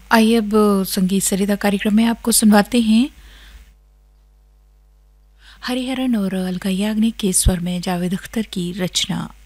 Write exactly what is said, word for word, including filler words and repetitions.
आइए अब संगीत सरिता कार्यक्रम में आपको सुनवाते हैं हरिहरन और अलका याग्निक के स्वर में जावेद अख्तर की रचना।